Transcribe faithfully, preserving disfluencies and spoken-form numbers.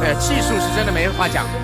对，技术是真的没话讲。